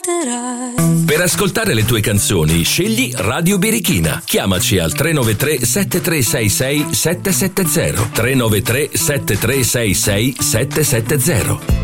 ascolterai. Per ascoltare le tue canzoni, scegli Radio Birichina. Chiamaci al 393 7366 770. 393 7366 770.